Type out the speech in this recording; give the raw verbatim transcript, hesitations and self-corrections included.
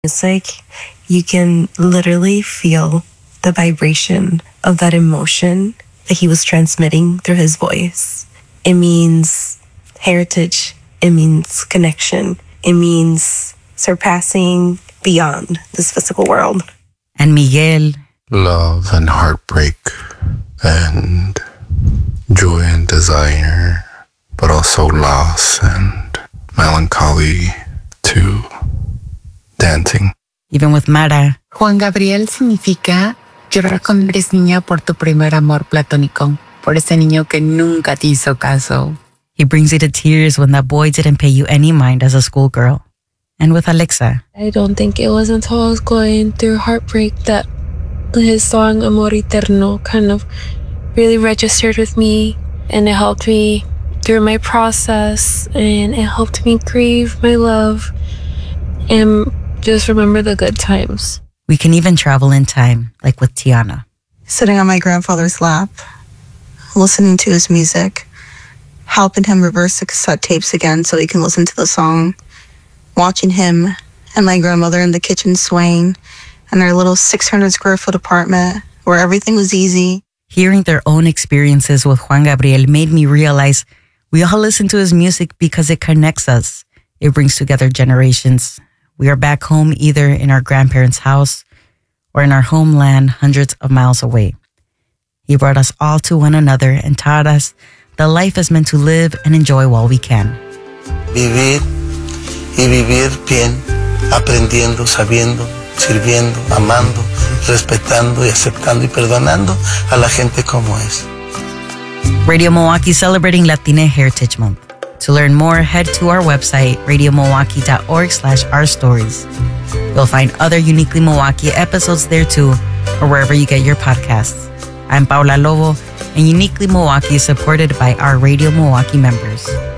music, you can literally feel the vibration of that emotion that he was transmitting through his voice. It means heritage. It means connection. It means surpassing beyond this physical world. And Miguel. Love and heartbreak and joy and desire, but also loss and melancholy to dancing. Even with Mara. Juan Gabriel significa llorar cuando eres niña por tu primer amor platónico, por ese niño que nunca te hizo caso. He brings you to tears when that boy didn't pay you any mind as a schoolgirl. And with Alexa. I don't think it was until I was going through heartbreak that his song Amor Eterno kind of really registered with me, and it helped me through my process, and it helped me grieve my love and just remember the good times. We can even travel in time, like with Tiana. Sitting on my grandfather's lap, listening to his music, helping him reverse the cassette tapes again so he can listen to the song, watching him and my grandmother in the kitchen swaying in their little six hundred square foot apartment where everything was easy. Hearing their own experiences with Juan Gabriel made me realize we all listen to his music because it connects us. It brings together generations. We are back home either in our grandparents' house or in our homeland hundreds of miles away. He brought us all to one another and taught us that life is meant to live and enjoy while we can. Vivir y vivir bien, aprendiendo, sabiendo, sirviendo, amando, respetando y aceptando y perdonando a la gente como es. Radio Milwaukee celebrating Latina Heritage Month. To learn more, head to our website, radio milwaukee dot org slash our stories. You'll find other Uniquely Milwaukee episodes there too, or wherever you get your podcasts. I'm Paula Lobo, and Uniquely Milwaukee is supported by our Radio Milwaukee members.